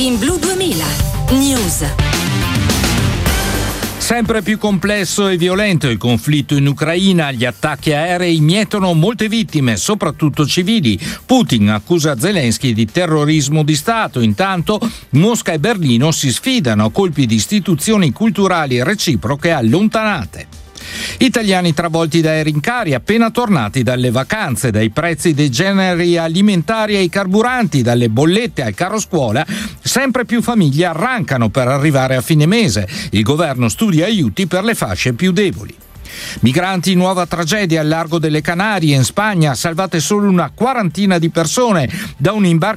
in Blu 2000. News. Sempre più complesso e violento il conflitto in Ucraina. Gli attacchi aerei mietono molte vittime, soprattutto civili. Putin accusa Zelensky di terrorismo di Stato. Intanto Mosca e Berlino si sfidano a colpi di istituzioni culturali reciproche allontanate. Italiani travolti dai rincari appena tornati dalle vacanze, dai prezzi dei generi alimentari ai carburanti, dalle bollette al caro scuola, sempre più famiglie arrancano per arrivare a fine mese. Il governo studia aiuti per le fasce più deboli. Migranti, nuova tragedia al largo delle Canarie in Spagna, salvate solo una quarantina di persone da un imbarcazione